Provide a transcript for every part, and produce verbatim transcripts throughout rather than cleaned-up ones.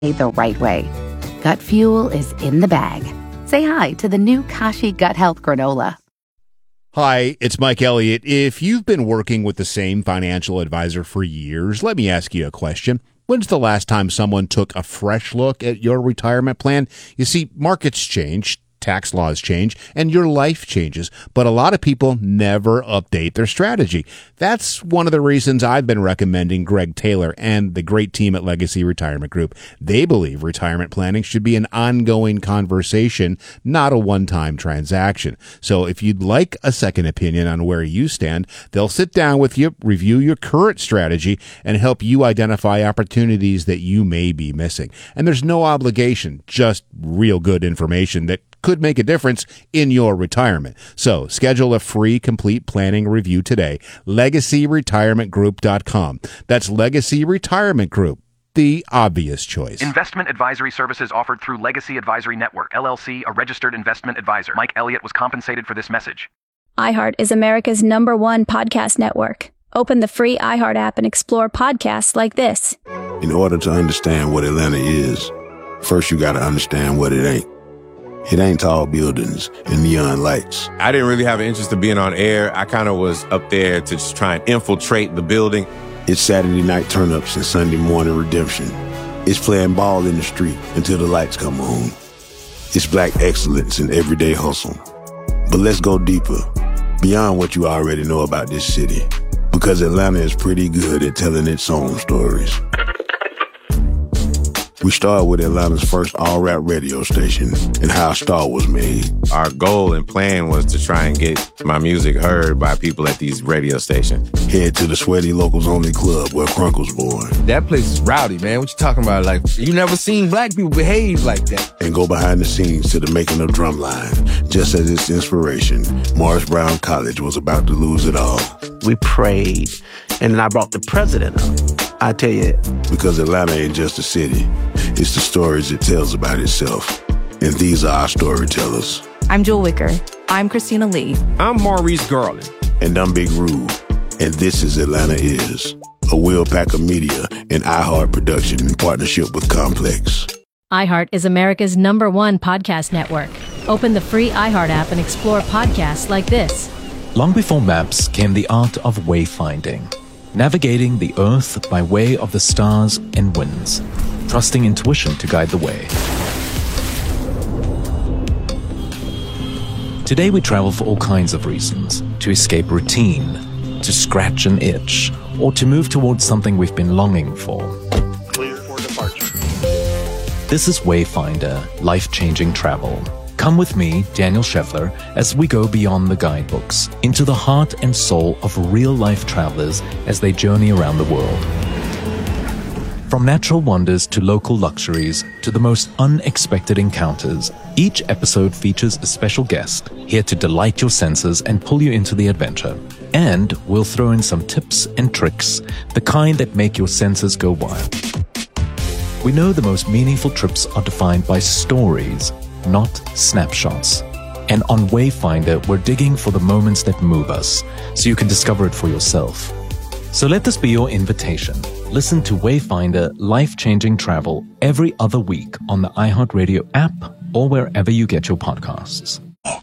the right way. Gut Fuel is in the bag. Say hi to the new Kashi Gut Health Granola. Hi, it's Mike Elliott. If you've been working with the same financial advisor for years, let me ask you a question. When's the last time someone took a fresh look at your retirement plan? You see, markets change, tax laws change, and your life changes, but a lot of people never update their strategy. That's one of the reasons I've been recommending Greg Taylor and the great team at Legacy Retirement Group. They believe retirement planning should be an ongoing conversation, not a one-time transaction. So if you'd like a second opinion on where you stand, they'll sit down with you, review your current strategy, and help you identify opportunities that you may be missing. And there's no obligation, just real good information that could make a difference in your retirement. So schedule a free complete planning review today. legacy retirement group dot com. That's Legacy Retirement Group, the obvious choice. Investment advisory services offered through Legacy Advisory Network, L L C, a registered investment advisor. Mike Elliott was compensated for this message. iHeart is America's number one podcast network. Open the free iHeart app and explore podcasts like this. In order to understand what Atlanta is, first you got to understand what it ain't. It ain't tall buildings and neon lights. I didn't really have an interest in being on air. I kind of was up there to just try and infiltrate the building. It's Saturday night turn-ups and Sunday morning redemption. It's playing ball in the street until the lights come on. It's black excellence in everyday hustle. But let's go deeper, beyond what you already know about this city, because Atlanta is pretty good at telling its own stories. We started with Atlanta's first all-rap radio station and how a star was made. Our goal and plan was to try and get my music heard by people at these radio stations. Head to the Sweaty Locals Only Club where Crunk was born. That place is rowdy, man. What you talking about? Like, you never seen black people behave like that. And go behind the scenes to the making of Drumline. Just as its inspiration, Morris Brown College was about to lose it all. We prayed, and then I brought the president up. I tell you, because Atlanta ain't just a city. It's the stories it tells about itself. And these are our storytellers. I'm Jewel Wicker. I'm Christina Lee. I'm Maurice Garland. And I'm Big Rube. And this is Atlanta Is, a Will Packer Media and iHeart production in partnership with Complex. iHeart is America's number one podcast network. Open the free iHeart app and explore podcasts like this. Long before maps came the art of wayfinding. Navigating the earth by way of the stars and winds, trusting intuition to guide the way. Today we travel for all kinds of reasons: to escape routine, to scratch an itch, or to move towards something we've been longing for. Clear for departure. This is Wayfinder, life-changing travel. Come with me, Daniel Scheffler, as we go beyond the guidebooks, into the heart and soul of real-life travelers as they journey around the world. From natural wonders to local luxuries to the most unexpected encounters, each episode features a special guest here to delight your senses and pull you into the adventure. And we'll throw in some tips and tricks, the kind that make your senses go wild. We know the most meaningful trips are defined by stories, not snapshots. And on Wayfinder, we're digging for the moments that move us, so you can discover it for yourself. So let this be your invitation. Listen to Wayfinder Life-Changing Travel every other week on the iHeartRadio app or wherever you get your podcasts.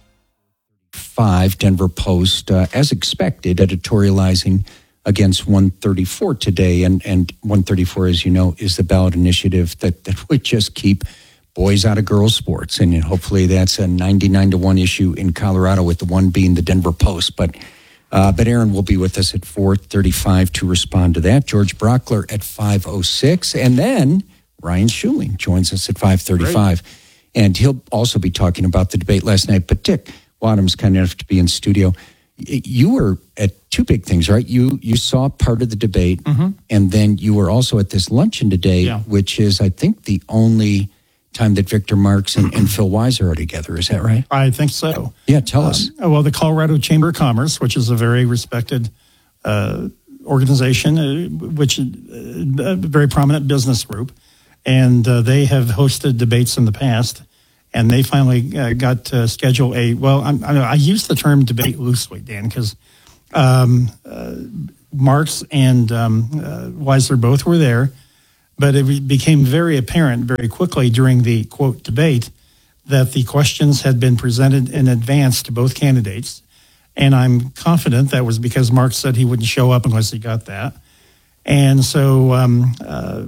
Five Denver Post, uh, as expected, editorializing against one thirty-four today. And, and one thirty-four, as you know, is the ballot initiative that, that would just keep boys out of girls' sports. And hopefully that's a ninety-nine to one issue in Colorado, with the one being the Denver Post. But uh, but Aaron will be with us at four thirty-five to respond to that. George Brockler at five oh six. And then Ryan Schuling joins us at five thirty-five. Great. And he'll also be talking about the debate last night. But Dick Wadham's kind enough to be in studio. You were at two big things, right? You you saw part of the debate, mm-hmm. and then you were also at this luncheon today, yeah. which is, I think, the only time that Victor Marks and, and Phil Weiser are together. Is that right? I think so. Yeah, tell um, us. Well, the Colorado Chamber of Commerce, which is a very respected uh, organization, uh, which is a very prominent business group, and uh, they have hosted debates in the past. And they finally uh, got to schedule a, well, I'm, I, I use the term debate loosely, Dan, because um, uh, Marks and um, uh, Weiser both were there. But it became very apparent very quickly during the, quote, debate that the questions had been presented in advance to both candidates. And I'm confident that was because Mark said he wouldn't show up unless he got that. And so um, uh,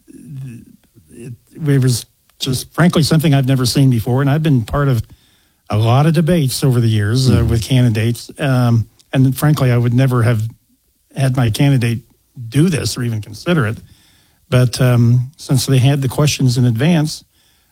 it, it was just, frankly, something I've never seen before. And I've been part of a lot of debates over the years uh, with candidates. Um, and frankly, I would never have had my candidate do this or even consider it. But um, since they had the questions in advance,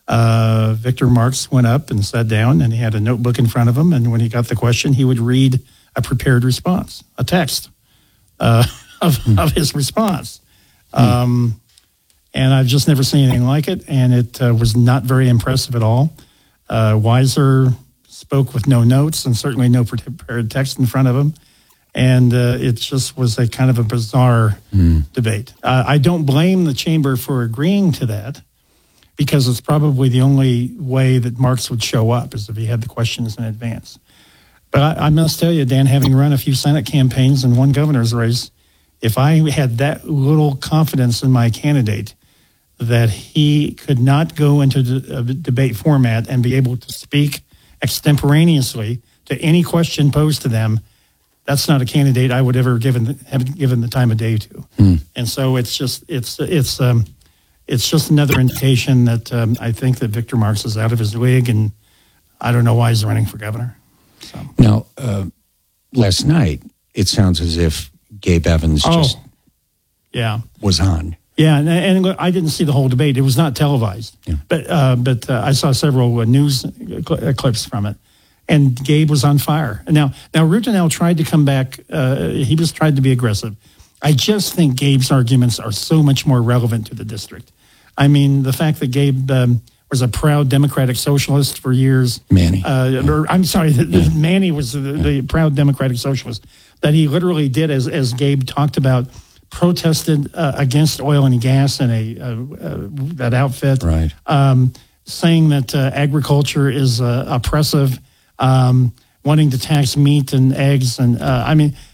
uh, Victor Marx went up and sat down, and he had a notebook in front of him. And when he got the question, he would read a prepared response, a text uh, of, mm. of his response. Mm. Um, and I've just never seen anything like it, and it uh, was not very impressive at all. Uh, Weiser spoke with no notes and certainly no prepared text in front of him. And uh, it just was a kind of a bizarre mm. debate. Uh, I don't blame the chamber for agreeing to that, because it's probably the only way that Marx would show up is if he had the questions in advance. But I, I must tell you, Dan, having run a few Senate campaigns and one governor's race, if I had that little confidence in my candidate that he could not go into a debate format and be able to speak extemporaneously to any question posed to them, that's not a candidate I would ever given have given the time of day to. Mm. And so it's just it's it's um, it's just another indication that um, I think that Victor Marx is out of his league, and I don't know why he's running for governor. So. Now, uh, last night it sounds as if Gabe Evans oh, just yeah was on. Yeah, and, and I didn't see the whole debate; it was not televised. Yeah. But uh, but uh, I saw several uh, news cl- clips from it. And Gabe was on fire. Now, now Routenel tried to come back. Uh, he was tried to be aggressive. I just think Gabe's arguments are so much more relevant to the district. I mean, the fact that Gabe um, was a proud Democratic Socialist for years. Manny. Uh, or, I'm sorry, the, the, yeah. Manny was the, the proud Democratic Socialist. That he literally did, as, as Gabe talked about, protested uh, against oil and gas in a uh, uh, that outfit. Right. Um, saying that uh, agriculture is uh, oppressive. Um, wanting to tax meat and eggs, and uh, I mean,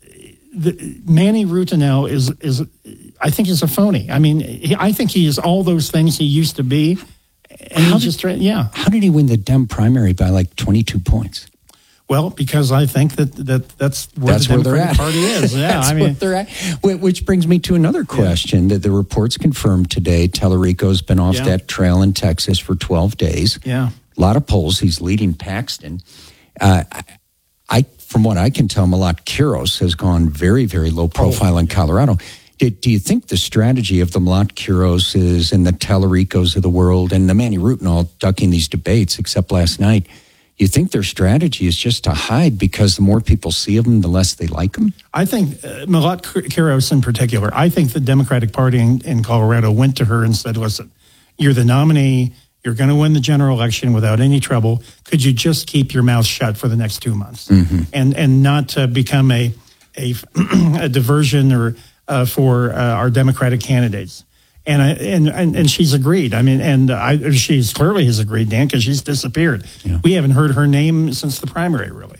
the, Manny Routenel is is I think he's a phony. I mean, he, I think he is all those things he used to be, and how he just did, yeah. How did he win the Dem primary by like twenty-two points? Well, because I think that, that that's where that's the where Democratic they're at. Party is. Yeah, that's I mean, where they're at. Which brings me to another question yeah. that the reports confirmed today. Tellerico's been off yeah. that trail in Texas for twelve days. Yeah. A lot of polls. He's leading Paxton. Uh, I, I, from what I can tell, Malat Quiros has gone very, very low profile oh. in Colorado. Do, do you think the strategy of the Malat Quiroses and the Tellericos of the world and the Manny Routenel ducking these debates, except last night, you think their strategy is just to hide because the more people see of them, the less they like them? I think uh, Malat Quiros in particular, I think the Democratic Party in, in Colorado went to her and said, listen, you're the nominee. You're going to win the general election without any trouble. Could you just keep your mouth shut for the next two months mm-hmm. and and not uh, become a a, a diversion or uh, for uh, our Democratic candidates? And, I, and and and she's agreed. I mean, and I, she's clearly has agreed, Dan, because she's disappeared. Yeah. We haven't heard her name since the primary, really.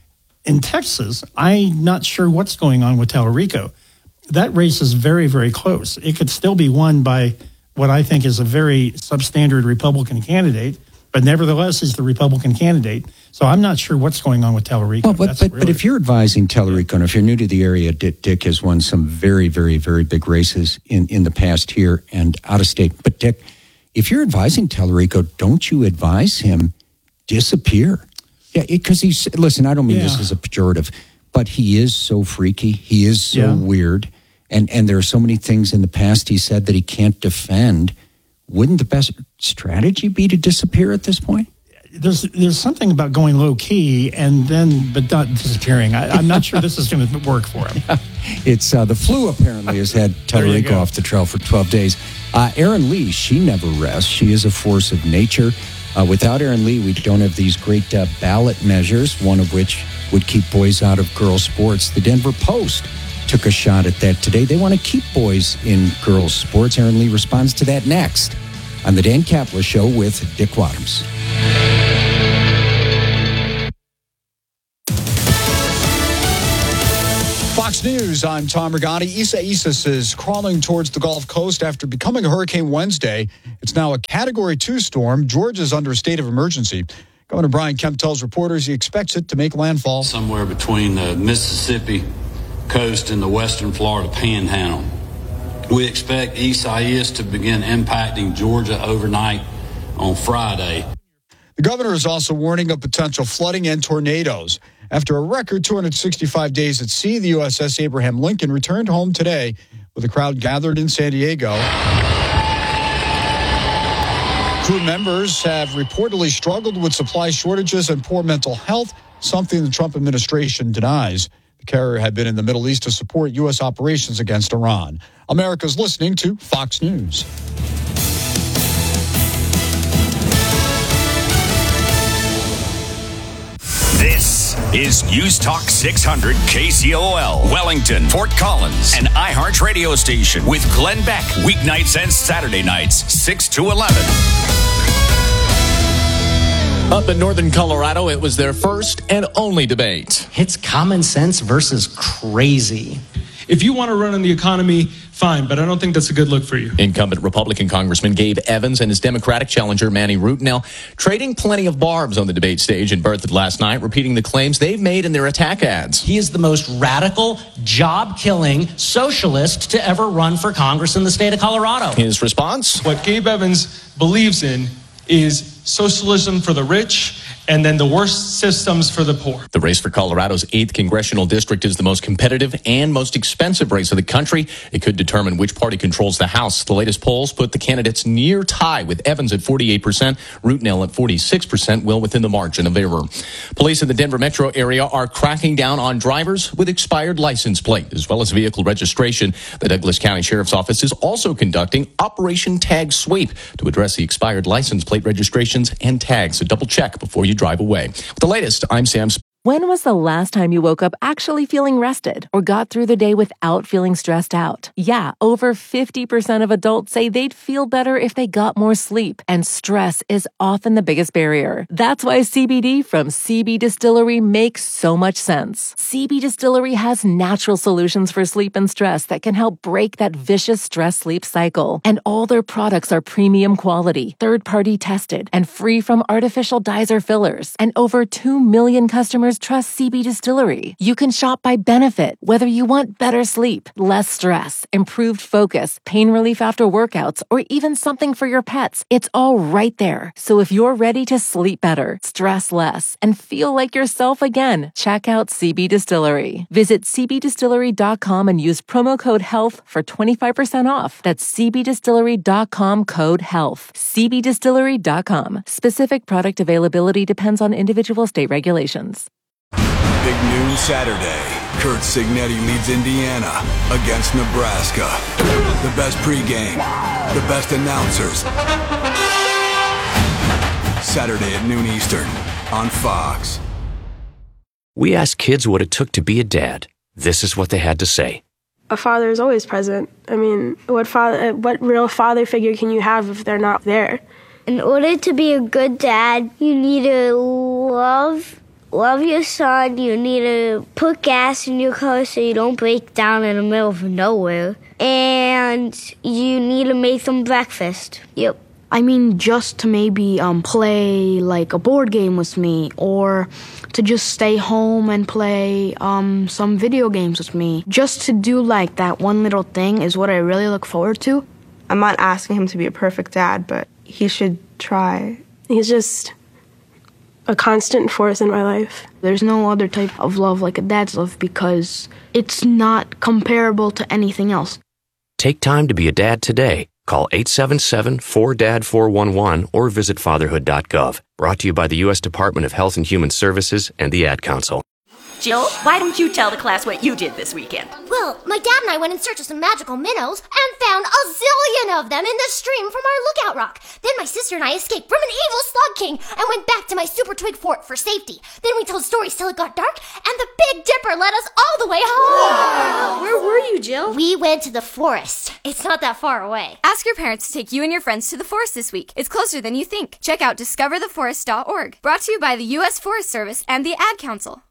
In Texas, I'm not sure what's going on with Tellerico. That race is very, very close. It could still be won by what I think is a very substandard Republican candidate, but nevertheless is the Republican candidate. So I'm not sure what's going on with Tellerico. Well, but, but, really, but if you're advising Tellerico, and if you're new to the area, Dick, Dick has won some very, very, very big races in, in the past here and out of state. But Dick, if you're advising Tellerico, don't you advise him disappear? Yeah, because he's, listen, I don't mean yeah. this as a pejorative, but he is so freaky. He is so yeah. weird. And and there are so many things in the past he said that he can't defend. Wouldn't the best strategy be to disappear at this point? There's there's something about going low key and then but not disappearing. I, I'm not sure this is going to work for him. It's uh, the flu apparently has had Tellerico off the trail for twelve days. Uh, Erin Lee, she never rests. She is a force of nature. Uh, without Erin Lee, we don't have these great uh, ballot measures, one of which would keep boys out of girls' sports. The Denver Post took a shot at that today. They want to keep boys in girls' sports. Erin Lee responds to that next on the Dan Kaplan Show with Dick Wadhams. Fox Fox News, I'm Tom Regani. Isaias is crawling towards the Gulf Coast after becoming a hurricane Wednesday. It's now a Category two storm. Georgia's under a state of emergency. Governor Brian Kemp tells reporters he expects it to make landfall somewhere between the Mississippi coast and the western Florida panhandle. We expect Isaias to begin impacting Georgia overnight on Friday. The governor is also warning of potential flooding and tornadoes. After a record two hundred sixty-five days at sea, the U S S Abraham Lincoln returned home today with a crowd gathered in San Diego. Crew members have reportedly struggled with supply shortages and poor mental health, something the Trump administration denies. The carrier had been in the Middle East to support U S operations against Iran. America's listening to Fox News. This is News Talk six hundred K C O L, Wellington, Fort Collins, an iHeart radio station with Glenn Beck, weeknights and Saturday nights, six to eleven. Up in northern Colorado, it was their first and only debate. It's common sense versus crazy. If you want to run on the economy, fine, but I don't think that's a good look for you. Incumbent Republican Congressman Gabe Evans and his Democratic challenger Manny Rutinel trading plenty of barbs on the debate stage in Berthoud last night, repeating the claims they've made in their attack ads. He is the most radical, job-killing socialist to ever run for Congress in the state of Colorado. His response? What Gabe Evans believes in is socialism for the rich and then the worst systems for the poor. The race for Colorado's eighth congressional district is the most competitive and most expensive race of the country. It could determine which party controls the House. The latest polls put the candidates near tie, with Evans at forty-eight percent, Rutinel at forty-six percent, well within the margin of error. Police in the Denver metro area are cracking down on drivers with expired license plate, as well as vehicle registration. The Douglas County Sheriff's Office is also conducting Operation Tag Sweep to address the expired license plate registrations and tags. So double check before you drive away. With the latest, I'm Sam Sp- When was the last time you woke up actually feeling rested or got through the day without feeling stressed out? Yeah, over fifty percent of adults say they'd feel better if they got more sleep, and stress is often the biggest barrier. That's why C B D from C B Distillery makes so much sense. C B Distillery has natural solutions for sleep and stress that can help break that vicious stress-sleep cycle. And all their products are premium quality, third-party tested, and free from artificial dyes or fillers. And over two million customers trust C B Distillery. You can shop by benefit, whether you want better sleep, less stress, improved focus, pain relief after workouts, or even something for your pets. It's all right there. So if you're ready to sleep better, stress less, and feel like yourself again, check out C B Distillery. Visit c b distillery dot com and use promo code HEALTH for twenty-five percent off. That's c b distillery dot com code HEALTH. c b distillery dot com. Specific product availability depends on individual state regulations. Big noon Saturday. Curt Cignetti leads Indiana against Nebraska. The best pregame, the best announcers. Saturday at noon Eastern on Fox. We asked kids what it took to be a dad. This is what they had to say. A father is always present. I mean, what father, what real father figure can you have if they're not there? In order to be a good dad, you need to love Love your son. You need to put gas in your car so you don't break down in the middle of nowhere. And you need to make them breakfast. Yep. I mean, just to maybe um, play like a board game with me, or to just stay home and play um, some video games with me. Just to do like that one little thing is what I really look forward to. I'm not asking him to be a perfect dad, but he should try. He's just a constant force in my life. There's no other type of love like a dad's love because it's not comparable to anything else. Take time to be a dad today. Call eight seven seven, four D A D, four one one or visit fatherhood dot gov. Brought to you by the U S Department of Health and Human Services and the Ad Council. Jill, why don't you tell the class what you did this weekend? Well, my dad and I went in search of some magical minnows and found a zillion of them in the stream from our lookout rock. Then my sister and I escaped from an evil slug king and went back to my super twig fort for safety. Then we told stories till it got dark, and the Big Dipper led us all the way home. Wow. Where were you, Jill? We went to the forest. It's not that far away. Ask your parents to take you and your friends to the forest this week. It's closer than you think. Check out discover the forest dot org. Brought to you by the U S Forest Service and the Ad Council.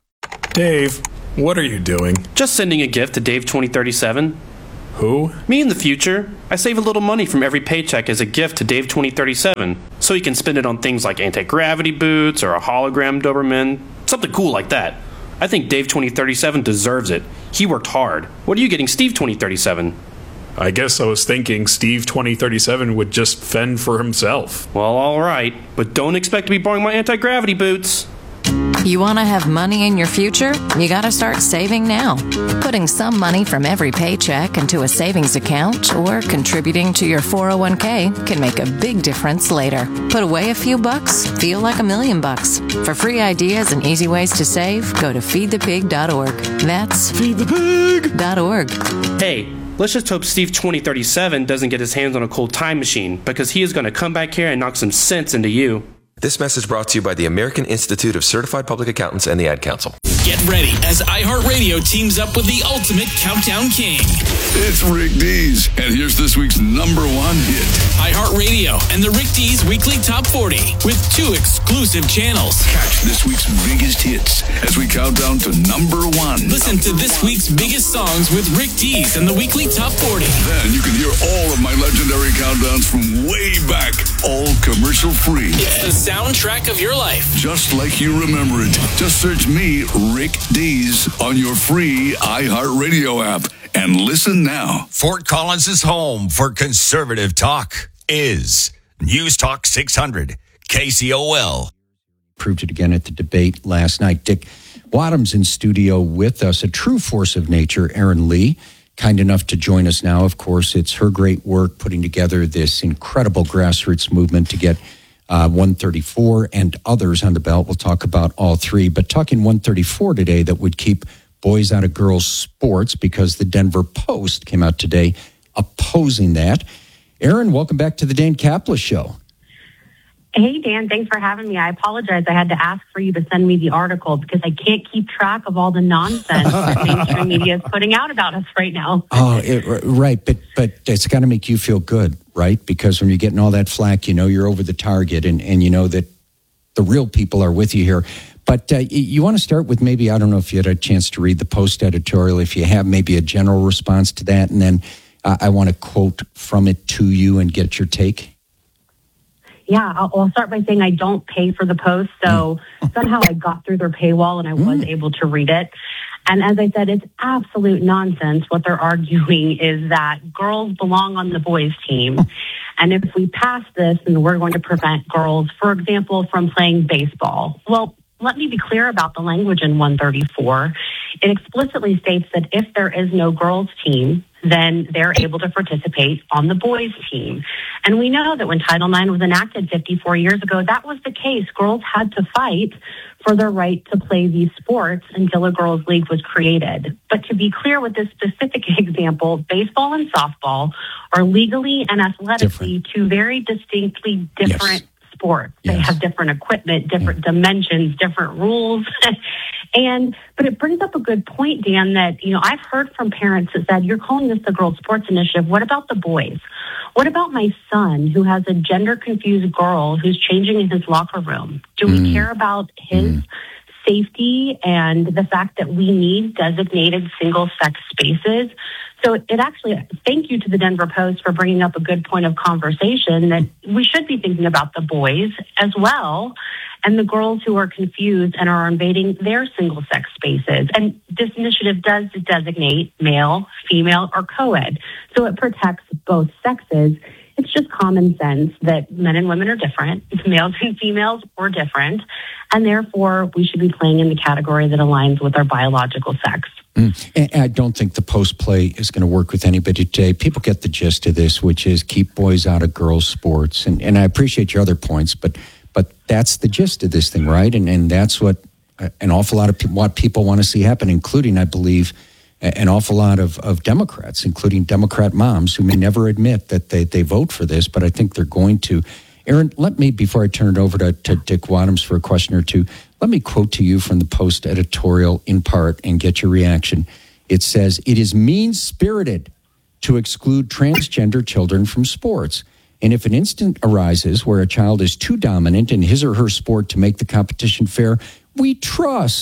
Dave, what are you doing? Just sending a gift to Dave twenty thirty-seven. Who? Me in the future. I save a little money from every paycheck as a gift to Dave twenty thirty-seven, so he can spend it on things like anti-gravity boots or a hologram Doberman, something cool like that. I think Dave twenty thirty-seven deserves it. He worked hard. What are you getting Steve twenty thirty-seven? I guess I was thinking Steve twenty thirty-seven would just fend for himself. Well, all right, but don't expect to be borrowing my anti-gravity boots. You want to have money in your future? You got to start saving now. Putting some money from every paycheck into a savings account or contributing to your four oh one k can make a big difference later. Put away a few bucks, feel like a million bucks. For free ideas and easy ways to save, go to feed the pig dot org. That's feed the pig dot org. Hey, let's just hope Steve twenty thirty-seven doesn't get his hands on a cold time machine, because he is going to come back here and knock some sense into you. This message brought to you by the American Institute of Certified Public Accountants and the Ad Council. Get ready as iHeartRadio teams up with the ultimate countdown king. It's Rick Dees, and here's this week's number one hit. iHeartRadio and the Rick Dees Weekly Top forty with two exclusive channels. Catch this week's biggest hits as we count down to number one. Listen to this week's biggest songs with Rick Dees and the Weekly Top forty. Then you can hear all of my legendary countdowns from way back, all commercial free. It's the soundtrack of your life. Just like you remember it. Just search me, Rick Dees, on your free iHeartRadio app and listen now. Fort Collins' home for conservative talk is News Talk six hundred, K C O L. Proved it again at the debate last night. Dick Wadhams in studio with us, a true force of nature, Erin Lee, kind enough to join us now. Of course, it's her great work putting together this incredible grassroots movement to get Uh, one thirty-four and others on the ballot. We'll talk about all three, but talking one thirty-four today that would keep boys out of girls' sports, because the Denver Post came out today opposing that. Erin, welcome back to the Dan Caplis Show. Hey, Dan, thanks for having me. I apologize. I had to ask for you to send me the article because I can't keep track of all the nonsense that mainstream media is putting out about us right now. Oh, it, right. But but it's got to make you feel good, right? Because when you're getting all that flack, you know you're over the target, and, and you know that the real people are with you here. But uh, you want to start with maybe, I don't know if you had a chance to read the Post editorial, if you have maybe a general response to that, and then uh, I want to quote from it to you and get your take. Yeah, I'll, I'll start by saying I don't pay for the Post, so somehow I got through their paywall and I was able to read it. And as I said, it's absolute nonsense. What they're arguing is that girls belong on the boys' team. And if we pass this, then we're going to prevent girls, for example, from playing baseball. Well, let me be clear about the language in one thirty-four. It explicitly states that if there is no girls' team, then they're able to participate on the boys' team. And we know that when Title nine was enacted fifty-four years ago, that was the case. Girls had to fight for their right to play these sports until a girls' league was created. But to be clear with this specific example, baseball and softball are legally and athletically different. Two very distinctly different yes. sports. Yes. They have different equipment, different yeah. dimensions, different rules. And, but it brings up a good point, Dan, that, you know, I've heard from parents that said, you're calling this the Girls Sports Initiative. What about the boys? What about my son who has a gender confused girl who's changing in his locker room? Do mm. we care about his mm. safety and the fact that we need designated single sex spaces? So it actually, thank you to the Denver Post for bringing up a good point of conversation that we should be thinking about the boys as well and the girls who are confused and are invading their single-sex spaces. And this initiative does designate male, female, or co-ed, so it protects both sexes. It's just common sense that men and women are different, males and females are different, and therefore we should be playing in the category that aligns with our biological sex. Mm. And I don't think the Post play is going to work with anybody today. People get the gist of this, which is keep boys out of girls' sports. And, and I appreciate your other points, but but that's the gist of this thing, right? And and that's what an awful lot of people, what people want to see happen, including, I believe, an awful lot of, of Democrats, including Democrat moms who may never admit that they, they vote for this, but I think they're going to. Erin, let me, before I turn it over to, to Dick Wadhams for a question or two, let me quote to you from the Post editorial in part and get your reaction. It says, "It is mean-spirited to exclude transgender children from sports. And if an incident arises where a child is too dominant in his or her sport to make the competition fair, we trust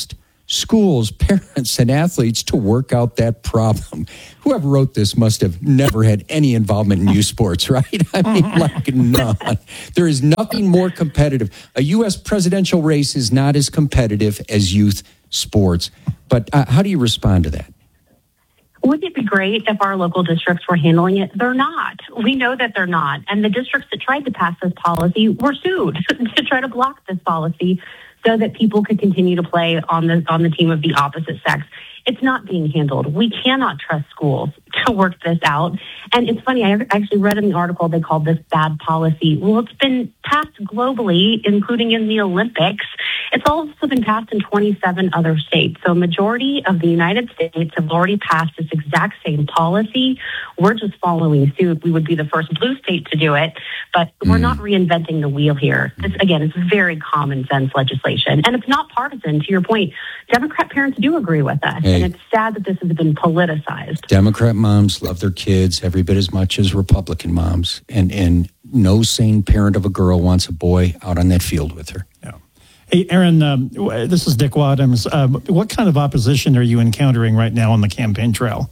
schools, parents, and athletes to work out that problem. Whoever wrote this must have never had any involvement in youth sports, right? I mean, like none. There is nothing more competitive. A U S presidential race is not as competitive as youth sports. But uh, how do you respond to that? Wouldn't it be great if our local districts were handling it? They're not. We know that they're not. And the districts that tried to pass this policy were sued to try to block this policy so that people could continue to play on the on the team of the opposite sex. It's not being handled. We cannot trust schools to work this out. And it's funny, I actually read in the article they called this bad policy. Well, it's been passed globally, including in the Olympics. It's also been passed in twenty-seven other states. So a majority of the United States have already passed this exact same policy. We're just following suit. We would be the first blue state to do it, but we're not reinventing the wheel here. This, again, it's very common sense legislation. And it's not partisan. To your point, Democrat parents do agree with us. Hey. And it's sad that this has been politicized. Democrat moms love their kids every bit as much as Republican moms. And, and no sane parent of a girl wants a boy out on that field with her. Hey, Aaron, um, this is Dick Wadhams. Um, what kind of opposition are you encountering right now on the campaign trail?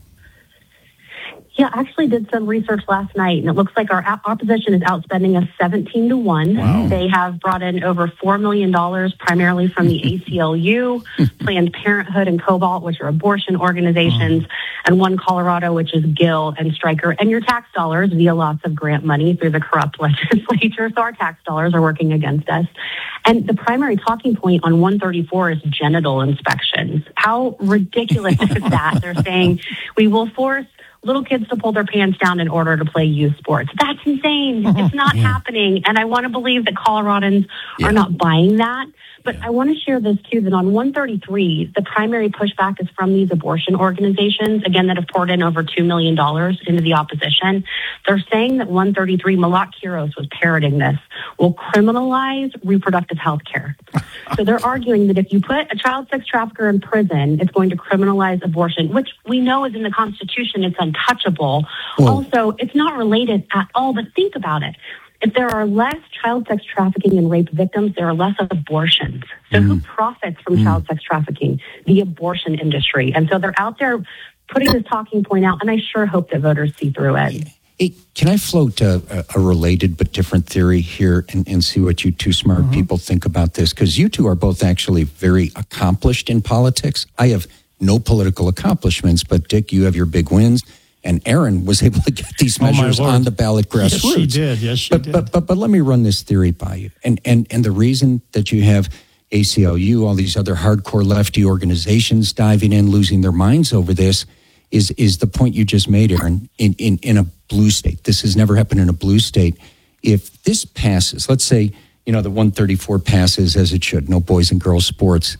Yeah, I actually did some research last night, and it looks like our opposition is outspending us seventeen to one. Wow. They have brought in over four million dollars, primarily from the A C L U, Planned Parenthood, and Cobalt, which are abortion organizations, oh. and One Colorado, which is Gill and Stryker, and your tax dollars via lots of grant money through the corrupt legislature. So our tax dollars are working against us. And the primary talking point on one thirty-four is genital inspections. How ridiculous is that? They're saying we will force little kids to pull their pants down in order to play youth sports. That's insane. It's not yeah. happening. And I want to believe that Coloradans yeah. are not buying that. But yeah. I want to share this, too, that on one thirty-three, the primary pushback is from these abortion organizations, again, that have poured in over two million dollars into the opposition. They're saying that one thirty-three, Malak Kiros was parroting this, will criminalize reproductive health care. So they're arguing that if you put a child sex trafficker in prison, it's going to criminalize abortion, which we know is in the Constitution. It's untouchable. Whoa. Also, it's not related at all, but think about it. If there are less child sex trafficking and rape victims, there are less abortions. So mm. who profits from mm. child sex trafficking? The abortion industry. And so they're out there putting this talking point out, and I sure hope that voters see through it. Hey, can I float a, a related but different theory here and, and see what you two smart mm-hmm. people think about this? Because you two are both actually very accomplished in politics. I have no political accomplishments, but Dick, you have your big wins. And Aaron was able to get these measures oh on the ballot grassroots. Yes, she did. Yes, she but, did. But, but, but let me run this theory by you. And, and, and the reason that you have A C L U, all these other hardcore lefty organizations diving in, losing their minds over this, is is the point you just made, Aaron, in, in, in a blue state. This has never happened in a blue state. If this passes, let's say, you know, the one thirty-four passes as it should, no boys and girls sports,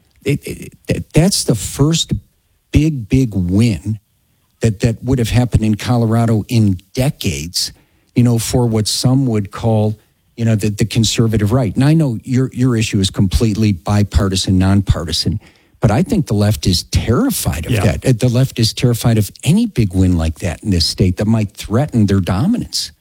it, it, that's the first big, big win that, that would have happened in Colorado in decades, you know, for what some would call, you know, the, the conservative right. And I know your your issue is completely bipartisan, nonpartisan, but I think the left is terrified of yeah. that. The left is terrified of any big win like that in this state that might threaten their dominance.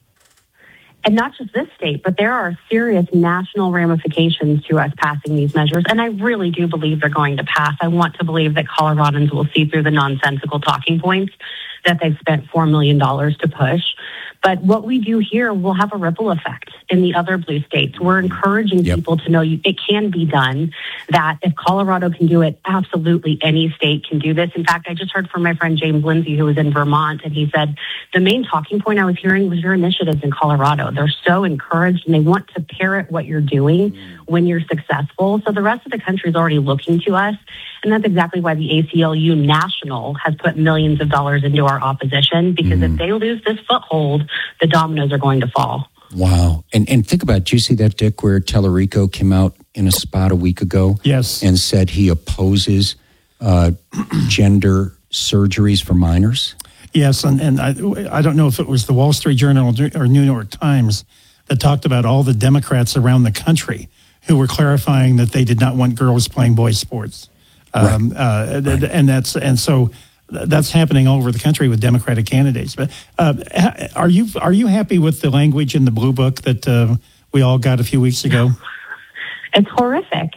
And not just this state, but there are serious national ramifications to us passing these measures. And I really do believe they're going to pass. I want to believe that Coloradans will see through the nonsensical talking points that they've spent four million dollars to push. But what we do here will have a ripple effect in the other blue states. We're encouraging yep. people to know you, it can be done, that if Colorado can do it, absolutely any state can do this. In fact, I just heard from my friend James Lindsay, who was in Vermont, and he said the main talking point I was hearing was your initiatives in Colorado. They're so encouraged, and they want to parrot what you're doing when you're successful. So the rest of the country is already looking to us, and that's exactly why the A C L U National has put millions of dollars into our opposition, because mm. if they lose this foothold, the dominoes are going to fall. Wow. And and think about, did you see that, Dick, where Tellerico came out in a spot a week ago? Yes. And said he opposes uh, gender surgeries for minors? Yes, and, and I, I don't know if it was the Wall Street Journal or New York Times that talked about all the Democrats around the country who were clarifying that they did not want girls playing boys' sports. Um, right. uh, right. And that's and so that's happening all over the country with Democratic candidates. But uh, are you are you happy with the language in the Blue Book that uh, we all got a few weeks ago? It's horrific.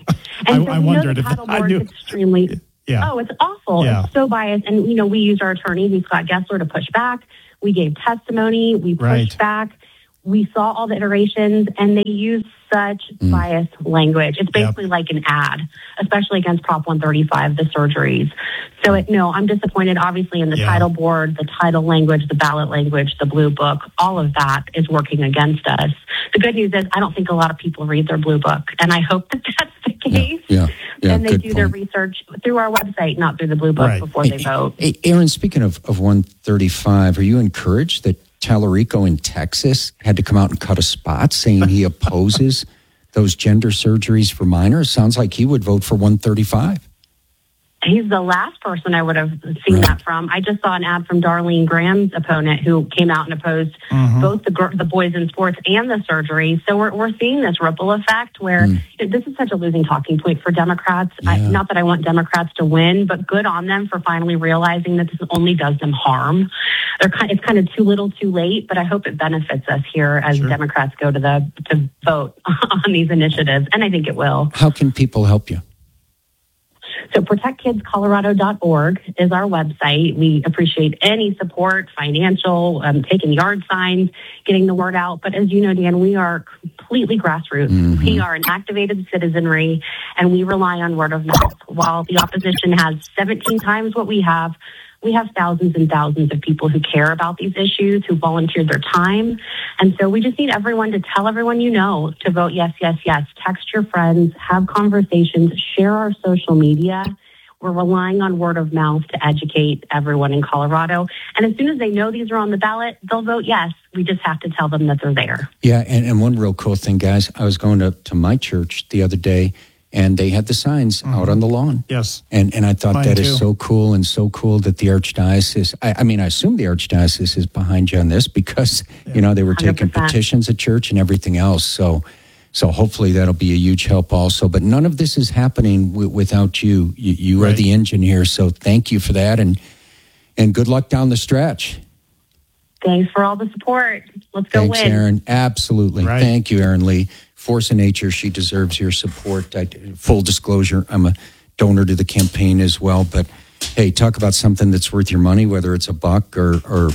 And I, so I we wondered know the if title I board knew. is extremely. Yeah. Oh, it's awful. Yeah. It's so biased. And, you know, we used our attorney, who's Scott Gessler, to push back. We gave testimony. We pushed Right. back. We saw all the iterations, and they use such Mm. biased language. It's basically like an ad, especially against Prop one thirty-five, the surgeries. So, it, no, I'm disappointed, obviously, in the Yeah. title board, the title language, the ballot language, the blue book. All of that is working against us. The good news is I don't think a lot of people read their blue book, and I hope that that's the case. Yeah. Yeah. and they good do their point. research through our website, not through the blue book, Right. before Hey, they vote. Hey, Aaron, speaking of, of one thirty-five, are you encouraged that Tallarico in Texas had to come out and cut a spot saying he opposes those gender surgeries for minors? Sounds like he would vote for one thirty-five. He's the last person I would have seen Right. that from. I just saw an ad from Darlene Graham's opponent, who came out and opposed Mhm. both the gr- the boys in sports and the surgery. So we're we're seeing this ripple effect where Mm. this is such a losing talking point for Democrats. I, Yeah. not that I want Democrats to win, but good on them for finally realizing that this only does them harm. They're kind, it's kind of too little, too late. But I hope it benefits us here as Sure. Democrats go to the to vote on these initiatives, and I think it will. How can people help you? So protect kids colorado dot org is our website. We appreciate any support, financial, um, taking yard signs, getting the word out. But as you know, Dan, we are completely grassroots. Mhm. We are an activated citizenry, and we rely on word of mouth. While the opposition has seventeen times what we have, we have thousands and thousands of people who care about these issues, who volunteered their time. And so we just need everyone to tell everyone you know to vote yes, yes, yes. Text your friends, have conversations, share our social media. We're relying on word of mouth to educate everyone in Colorado. And as soon as they know these are on the ballot, they'll vote yes. We just have to tell them that they're there. Yeah, and, and one real cool thing, guys, I was going to, to my church the other day, and they had the signs Mhm. out on the lawn. Yes. And and I thought Mine that is too. so cool, and so cool that the Archdiocese, I, I mean, I assume the Archdiocese is behind you on this because, you know, they were taking one hundred percent. petitions at church and everything else. So so hopefully that'll be a huge help also. But none of this is happening w- without you. You, you are Right. the engine here. So thank you for that, and and good luck down the stretch. Thanks for all the support. Let's go Thanks, win. Aaron. Absolutely. Right. Thank you, Aaron Lee. Force of Nature, she deserves your support. I, full disclosure, I'm a donor to the campaign as well. But hey, talk about something that's worth your money, whether it's a buck or, or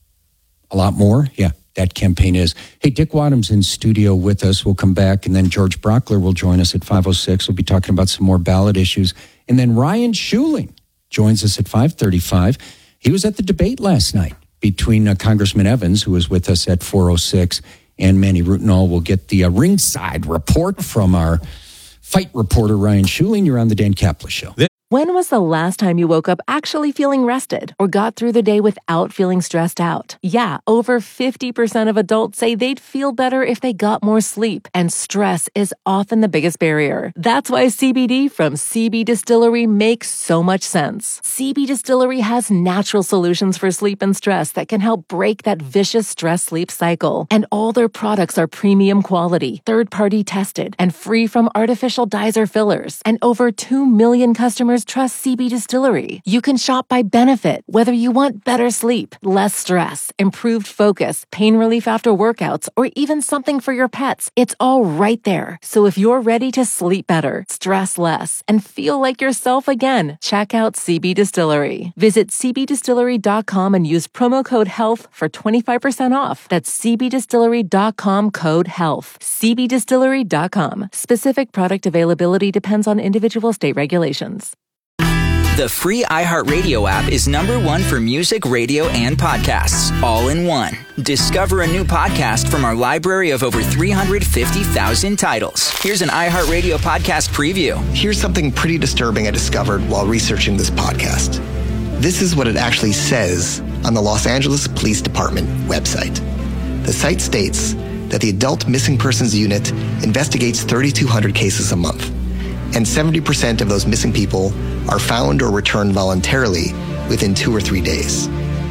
a lot more. Yeah, that campaign is. Hey, Dick Wadham's in studio with us. We'll come back, and then George Brockler will join us at five oh six. We'll be talking about some more ballot issues. And then Ryan Schuling joins us at five thirty-five. He was at the debate last night between uh, Congressman Evans, who was with us at four oh six, and Manny Rutenall. Will get the uh, ringside report from our fight reporter, Ryan Schuling. You're on the Dan Kaplan Show. When was the last time you woke up actually feeling rested or got through the day without feeling stressed out? Yeah, over fifty percent of adults say they'd feel better if they got more sleep, and stress is often the biggest barrier. That's why C B D from C B Distillery makes so much sense. C B Distillery has natural solutions for sleep and stress that can help break that vicious stress-sleep cycle. And all their products are premium quality, third-party tested, and free from artificial dyes or fillers. And over two million customers trust C B Distillery. You can shop by benefit, whether you want better sleep, less stress, improved focus, pain relief after workouts, or even something for your pets. It's all right there. So if you're ready to sleep better, stress less, and feel like yourself again, check out C B Distillery. Visit c b distillery dot com and use promo code HEALTH for twenty-five percent off. That's c b distillery dot com code HEALTH. c b distillery dot com. Specific product availability depends on individual state regulations. The free iHeartRadio app is number one for music, radio, and podcasts, all in one. Discover a new podcast from our library of over three hundred fifty thousand titles. Here's an iHeartRadio podcast preview. Here's something pretty disturbing I discovered while researching this podcast. This is what it actually says on the Los Angeles Police Department website. The site states that the Adult Missing Persons Unit investigates thirty-two hundred cases a month, and seventy percent of those missing people are found or returned voluntarily within two or three days.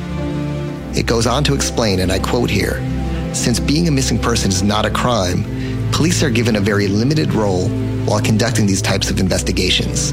It goes on to explain, and I quote here, since being a missing person is not a crime, police are given a very limited role while conducting these types of investigations.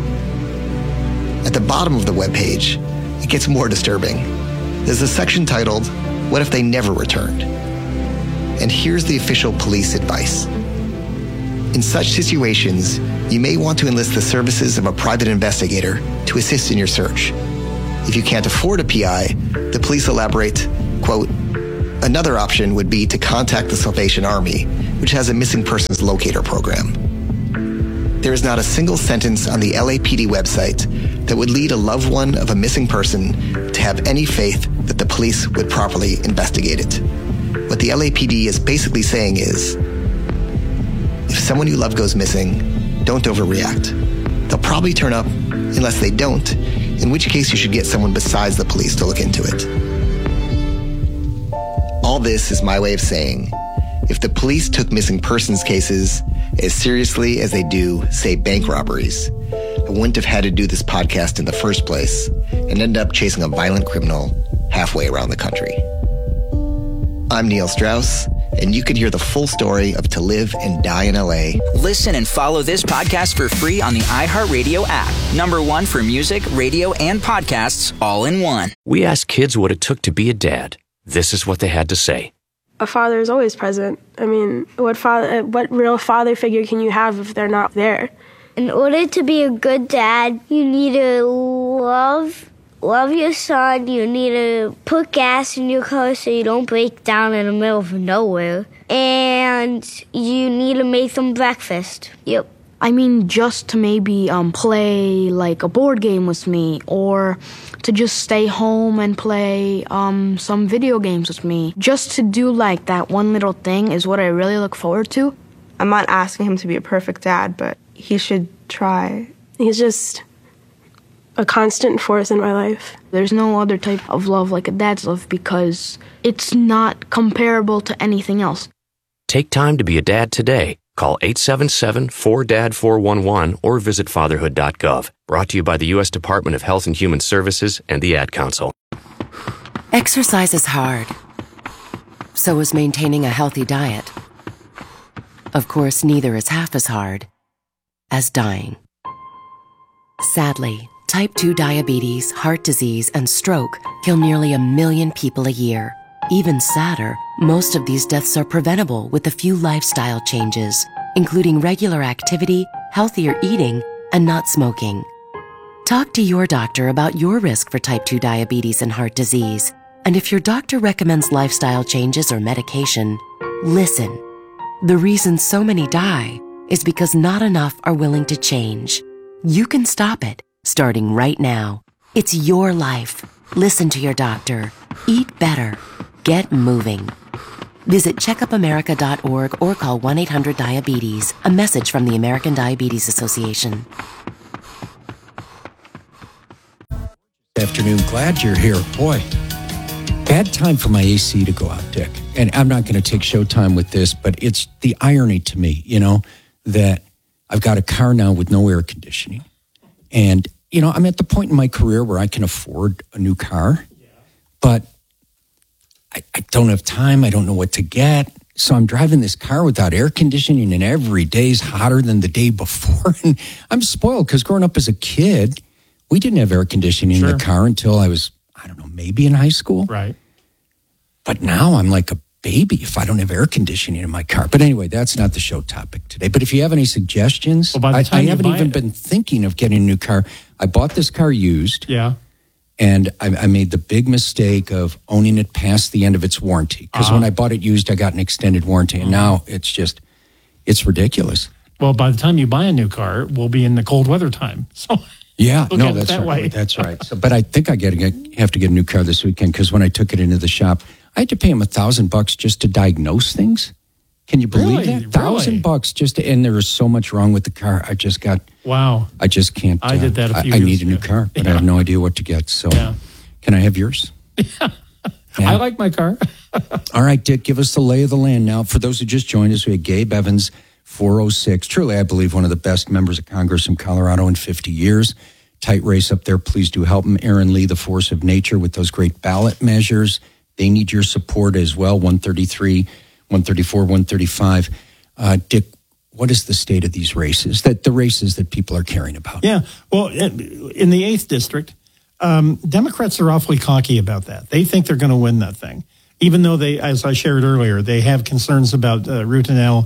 At the bottom of the webpage, it gets more disturbing. There's a section titled, What If They Never Returned? And here's the official police advice. In such situations, you may want to enlist the services of a private investigator to assist in your search. If you can't afford a P I, the police elaborate, quote, another option would be to contact the Salvation Army, which has a missing persons locator program. There is not a single sentence on the L A P D website that would lead a loved one of a missing person to have any faith that the police would properly investigate it. What the L A P D is basically saying is, if someone you love goes missing, don't overreact. They'll probably turn up unless they don't, in which case you should get someone besides the police to look into it. All this is my way of saying, if the police took missing persons cases as seriously as they do, say, bank robberies, I wouldn't have had to do this podcast in the first place and end up chasing a violent criminal halfway around the country. I'm Neil Strauss, and you can hear the full story of To Live and Die in L A. Listen and follow this podcast for free on the iHeartRadio app. Number one for music, radio, and podcasts all in one. We asked kids what it took to be a dad. This is what they had to say. A father is always present. I mean, what father, what real father figure can you have if they're not there? In order to be a good dad, you need to love Love your son. You need to put gas in your car so you don't break down in the middle of nowhere. And you need to make them breakfast. Yep. I mean, just to maybe um, play like a board game with me, or to just stay home and play um, some video games with me. Just to do like that one little thing is what I really look forward to. I'm not asking him to be a perfect dad, but he should try. He's just a constant force in my life. There's no other type of love like a dad's love because it's not comparable to anything else. Take time to be a dad today. Call eight seven seven, four D A D, four one one or visit fatherhood dot gov. Brought to you by the U S Department of Health and Human Services and the Ad Council. Exercise is hard. So is maintaining a healthy diet. Of course, neither is half as hard as dying. Sadly, type two diabetes, heart disease, and stroke kill nearly a million people a year. Even sadder, most of these deaths are preventable with a few lifestyle changes, including regular activity, healthier eating, and not smoking. Talk to your doctor about your risk for type two diabetes and heart disease. And if your doctor recommends lifestyle changes or medication, listen. The reason so many die is because not enough are willing to change. You can stop it, starting right now. It's your life. Listen to your doctor. Eat better. Get moving. Visit checkup america dot org or call one eight hundred diabetes. A message from the American Diabetes Association. Afternoon, glad you're here. Boy, bad time for my A C to go out, Dick. And I'm not going to take showtime with this, but it's the irony to me, you know, that I've got a car now with no air conditioning. And, you know, I'm at the point in my career where I can afford a new car, but I, I don't have time. I don't know what to get. So I'm driving this car without air conditioning, and every day's hotter than the day before. And I'm spoiled because growing up as a kid, we didn't have air conditioning sure. in the car until I was, I don't know, maybe in high school. Right. But now I'm like a baby if I don't have air conditioning in my car. But anyway, that's not the show topic today. But if you have any suggestions, well, by the time I, I haven't even it. been thinking of getting a new car. I bought this car used. Yeah. And I, I made the big mistake of owning it past the end of its warranty. Because uh-huh. when I bought it used, I got an extended warranty. And uh-huh. now it's just, it's ridiculous. Well, by the time you buy a new car, we'll be in the cold weather time. So yeah, look no, that's that right. Way. That's right. So, but I think I get, have to get a new car this weekend because when I took it into the shop, I had to pay him a thousand bucks just to diagnose things. Can you believe really? that? Thousand really? bucks just to, and there was so much wrong with the car. I just got, wow. I just can't. I uh, did that a few I, years I need a new ago. car, but yeah. I have no idea what to get. So yeah. Can I have yours? Yeah. I like my car. All right, Dick, give us the lay of the land now. For those who just joined us, we had Gabe Evans, four oh six. Truly, I believe, one of the best members of Congress in Colorado in fifty years. Tight race up there. Please do help him. Aaron Lee, the force of nature with those great ballot measures. They need your support as well. one thirty-three, one thirty-four, one thirty-five. Uh, Dick, what is the state of these races, that the races that people are caring about? Yeah, well, in the eighth District, um, Democrats are awfully cocky about that. They think they're going to win that thing, even though they, as I shared earlier, they have concerns about uh, Routenell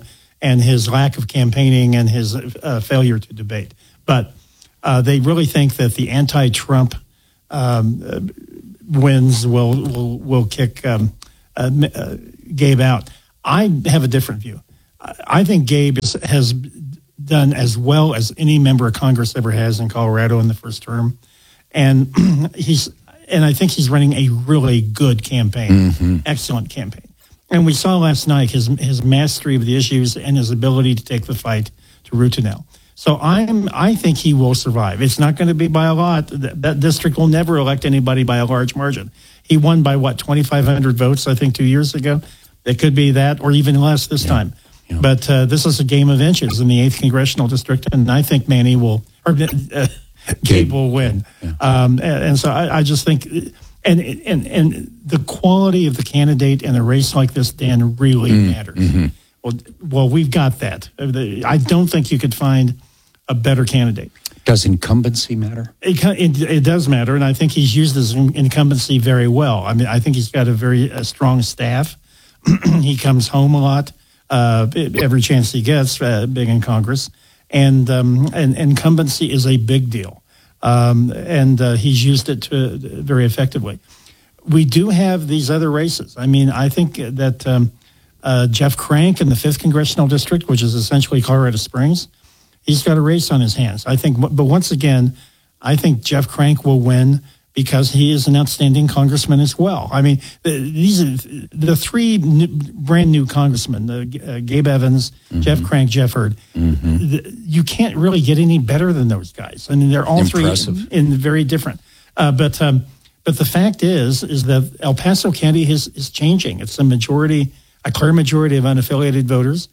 and his lack of campaigning and his uh, failure to debate. But uh, they really think that the anti-Trump um, uh, wins will will will kick um, uh, uh, Gabe out. I have a different view. I think Gabe is, has done as well as any member of Congress ever has in Colorado in the first term, and he's and I think he's running a really good campaign, mm-hmm. excellent campaign. And we saw last night his his mastery of the issues and his ability to take the fight to root to nail. So I'm I think he will survive. It's not going to be by a lot. That, that district will never elect anybody by a large margin. He won by what twenty-five hundred votes, I think, two years ago. It could be that, or even less this yeah. time. Yeah. But uh, this is a game of inches in the eighth congressional district, and I think Manny will, or uh, Gabe will win. Yeah. Um, and, and so I, I just think, and and and the quality of the candidate in a race like this, Dan, really mm. matters. Mm-hmm. Well, well, we've got that. I don't think you could find a better candidate. Does incumbency matter? It, it, it does matter, and I think he's used his incumbency very well. I mean, I think he's got a very uh, strong staff. He comes home a lot, uh, every chance he gets, uh, being in Congress. And, um, and incumbency is a big deal. Um, and uh, he's used it to, very effectively. We do have these other races. I mean, I think that um, uh, Jeff Crank in the fifth Congressional District, which is essentially Colorado Springs, he's got a race on his hands. I think, but once again, I think Jeff Crank will win because he is an outstanding congressman as well. I mean, these are the three new, brand new congressmen, uh, uh, Gabe Evans, mm-hmm. Jeff Crank, Jeff Hurd. Mm-hmm. The, you can't really get any better than those guys. I mean, they're all Impressive. three in, in very different. Uh, but um, but the fact is, is that El Paso County is, is changing. It's a majority, a clear majority of unaffiliated voters.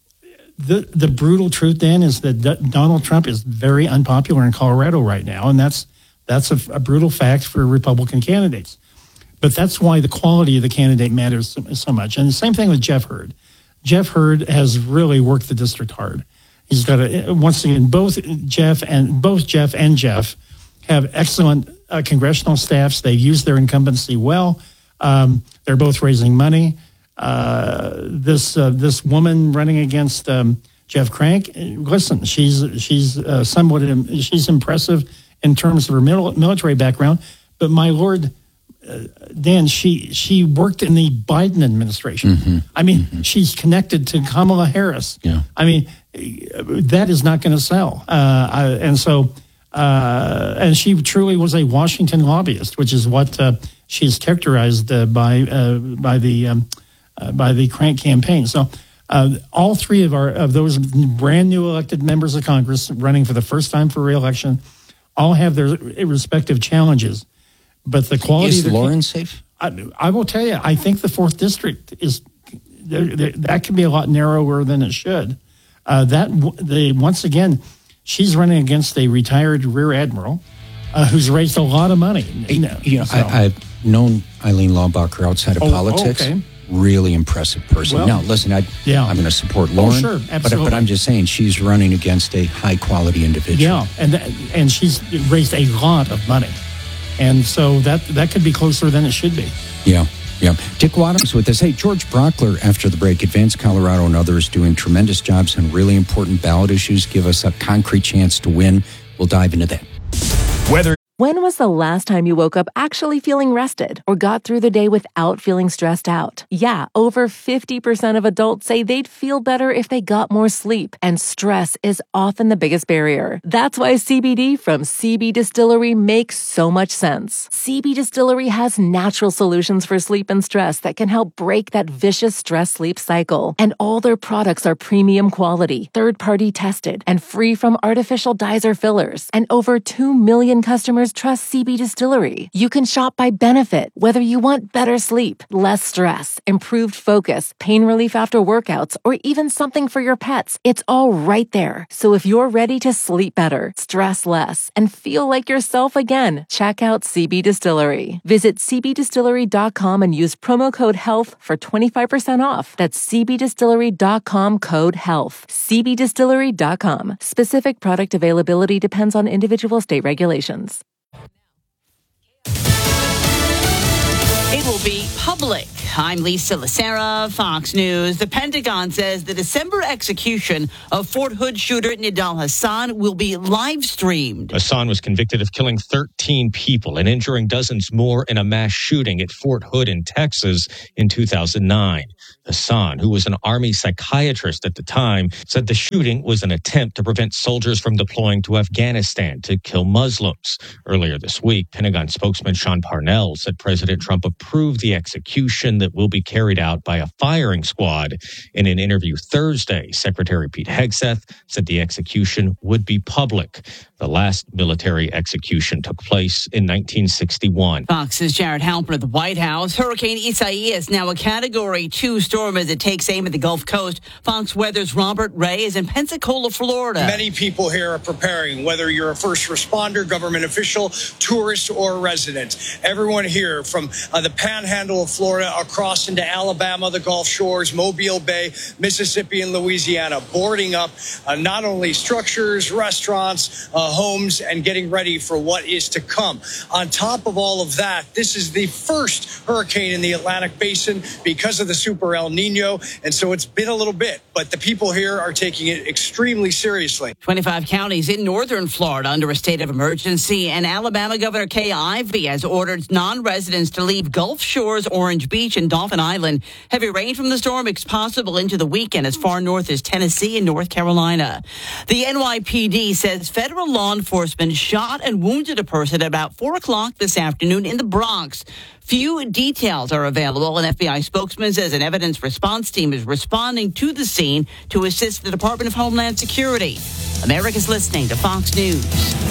The the brutal truth, Dan, is that D- Donald Trump is very unpopular in Colorado right now, and that's That's a, a brutal fact for Republican candidates. But that's why the quality of the candidate matters so, so much. And the same thing with Jeff Hurd. Jeff Hurd has really worked the district hard. He's got a, once again, both Jeff and both Jeff and Jeff have excellent uh, congressional staffs. They use their incumbency well. Um, they're both raising money. Uh, this uh, this woman running against um, Jeff Crank, listen, she's she's uh, somewhat she's impressive in terms of her military background, but my Lord, uh, Dan, she she worked in the Biden administration. Mm-hmm. I mean, mm-hmm. she's connected to Kamala Harris. Yeah. I mean, that is not going to sell. Uh, I, and so, uh, and she truly was a Washington lobbyist, which is what uh, she's characterized uh, by uh, by the um, uh, by the Crank campaign. So. Uh, all three of our of those brand new elected members of Congress running for the first time for re-election all have their respective challenges, but the quality is of the Lauren safe? I, I will tell you, I think the fourth district is there, there, that could be a lot narrower than it should. Uh, that the once again, she's running against a retired rear admiral uh, who's raised a lot of money. You know, you know so. I, I've known Eileen Laubacher outside of oh, politics. Okay. Really impressive person. Well, now, listen, I, yeah. I'm going to support Lauren, oh, sure, absolutely. But, but I'm just saying she's running against a high-quality individual. Yeah, and that, and she's raised a lot of money. And so that that could be closer than it should be. Yeah, yeah. Dick Wadhams with us. Hey, George Brockler, after the break, Advance Colorado and others doing tremendous jobs on really important ballot issues. Give us a concrete chance to win. We'll dive into that. Weather. When was the last time you woke up actually feeling rested or got through the day without feeling stressed out? Yeah, over fifty percent of adults say they'd feel better if they got more sleep, and stress is often the biggest barrier. That's why C B D from C B Distillery makes so much sense. C B Distillery has natural solutions for sleep and stress that can help break that vicious stress-sleep cycle. And all their products are premium quality, third-party tested, and free from artificial dyes or fillers. And over two million customers trust C B Distillery. You can shop by benefit, whether you want better sleep, less stress, improved focus, pain relief after workouts, or even something for your pets. It's all right there. So if you're ready to sleep better, stress less, and feel like yourself again, check out C B Distillery. Visit c b distillery dot com and use promo code HEALTH for twenty-five percent off. That's c b distillery dot com code HEALTH. c b distillery dot com. Specific product availability depends on individual state regulations. It will be public I'm Lisa Lacera, Fox News. The Pentagon says the December execution of Fort Hood shooter Nidal Hasan will be live streamed. Hasan was convicted of killing thirteen people and injuring dozens more in a mass shooting at Fort Hood in Texas in two thousand nine. Hasan, who was an Army psychiatrist at the time, said the shooting was an attempt to prevent soldiers from deploying to Afghanistan to kill Muslims. Earlier this week, Pentagon spokesman Sean Parnell said President Trump approved the execution that will be carried out by a firing squad. In an interview Thursday, Secretary Pete Hegseth said the execution would be public. The last military execution took place in nineteen sixty-one. Fox's Jared Halpern at the White House. Hurricane Isaias, now a Category two storm as it takes aim at the Gulf Coast. Fox Weather's Robert Ray is in Pensacola, Florida. Many people here are preparing, whether you're a first responder, government official, tourist, or resident. Everyone here from uh, the panhandle of Florida across into Alabama, the Gulf Shores, Mobile Bay, Mississippi, and Louisiana, boarding up uh, not only structures, restaurants, uh, homes, and getting ready for what is to come. On top of all of that, this is the first hurricane in the Atlantic Basin because of the Super El Nino, and so it's been a little bit, but the people here are taking it extremely seriously. twenty-five counties in northern Florida under a state of emergency, and Alabama Governor Kay Ivey has ordered non-residents to leave Gulf Shores, Orange Beach, and Dauphin Island. Heavy rain from the storm is possible into the weekend as far north as Tennessee and North Carolina. The N Y P D says federal law enforcement shot and wounded a person at about four o'clock this afternoon in the Bronx. Few details are available. An F B I spokesman says an evidence response team is responding to the scene to assist the Department of Homeland Security. America's listening to Fox News.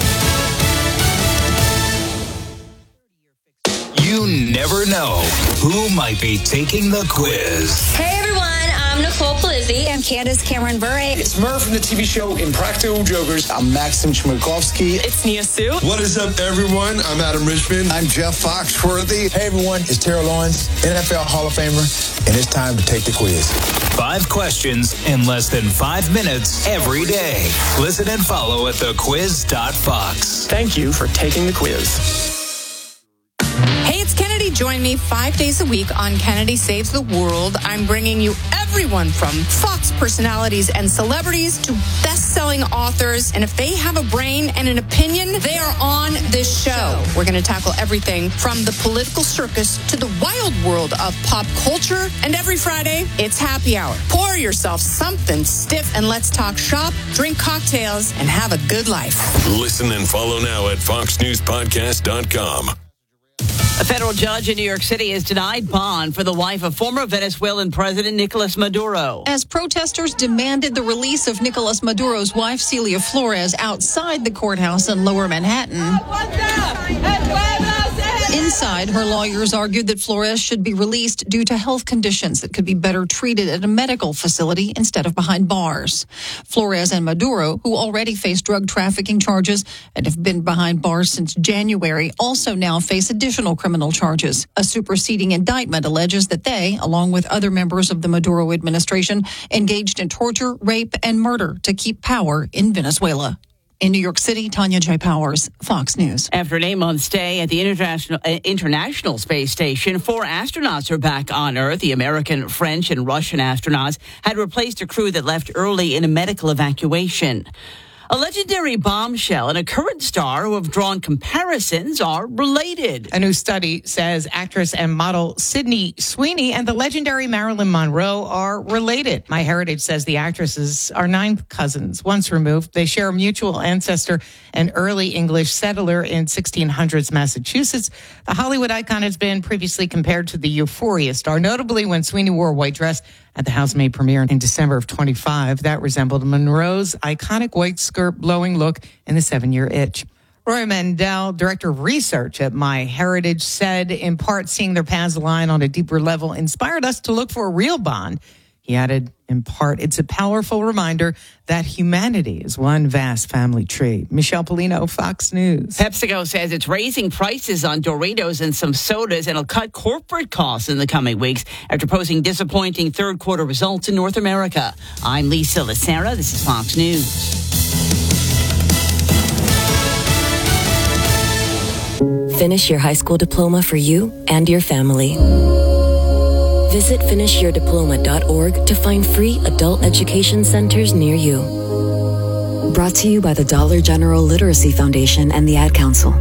You never know who might be taking the quiz. Hey everyone, I'm Nicole Palizzi. I'm Candace Cameron Bure. It's Murph from the T V show Impractical Jokers. I'm Maxim Chmerkovsky. It's Nia Sue. What is up, everyone? I'm Adam Richmond. I'm Jeff Foxworthy. Hey everyone, it's Terrell Owens, N F L Hall of Famer, and it's time to take the quiz. Five questions in less than five minutes every day. Listen and follow at the quiz dot fox. Thank you for taking the quiz. Hey, it's Kennedy. Join me five days a week on Kennedy Saves the World. I'm bringing you everyone from Fox personalities and celebrities to best-selling authors. And if they have a brain and an opinion, they are on this show. We're going to tackle everything from the political circus to the wild world of pop culture. And every Friday, it's happy hour. Pour yourself something stiff and let's talk shop, drink cocktails, and have a good life. Listen and follow now at fox news podcast dot com. A federal judge in New York City has denied bond for the wife of former Venezuelan President Nicolas Maduro. As protesters demanded the release of Nicolas Maduro's wife, Celia Flores, outside the courthouse in Lower Manhattan. Inside, her lawyers argued that Flores should be released due to health conditions that could be better treated at a medical facility instead of behind bars. Flores and Maduro, who already face drug trafficking charges and have been behind bars since January, also now face additional criminal charges. A superseding indictment alleges that they, along with other members of the Maduro administration, engaged in torture, rape, and murder to keep power in Venezuela. In New York City, Tanya J. Powers, Fox News. After an eight-month stay at the International uh, International Space Station, four astronauts are back on Earth. The American, French, and Russian astronauts had replaced a crew that left early in a medical evacuation. A legendary bombshell and a current star who have drawn comparisons are related. A new study says actress and model Sydney Sweeney and the legendary Marilyn Monroe are related. MyHeritage says the actresses are nine cousins, once removed. They share a mutual ancestor, an early English settler in sixteen hundreds Massachusetts. The Hollywood icon has been previously compared to the Euphoria star, notably when Sweeney wore a white dress at the housemaid premiere in December of twenty-five. That resembled Monroe's iconic white skirt blowing look in The Seven-Year Itch. Roy Mandel, director of research at MyHeritage, said in part seeing their paths align on a deeper level inspired us to look for a real bond. He added, in part, it's a powerful reminder that humanity is one vast family tree. Michelle Polino, Fox News. PepsiCo says it's raising prices on Doritos and some sodas and will cut corporate costs in the coming weeks after posting disappointing third quarter results in North America. I'm Lisa Lacera. This is Fox News. Finish your high school diploma for you and your family. Visit finish your diploma dot org to find free adult education centers near you. Brought to you by the Dollar General Literacy Foundation and the Ad Council.